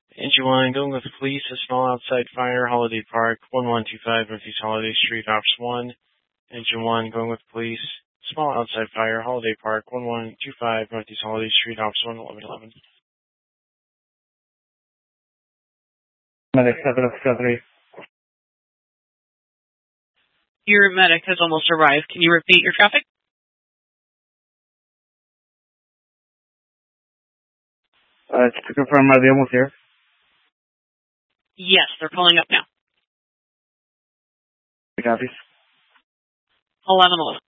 Engine 1, going with police, a small outside fire, Holiday Park, 1125 Northeast Holiday Street, Ops 1. Engine 1, going with police, small outside fire, Holiday Park, 1125 Northeast Holiday Street, Ops 1, 1111. Medic 703. Your medic has almost arrived. Can you repeat your traffic? Just to confirm, are they almost here? Yes, they're pulling up now. Copies. 1111.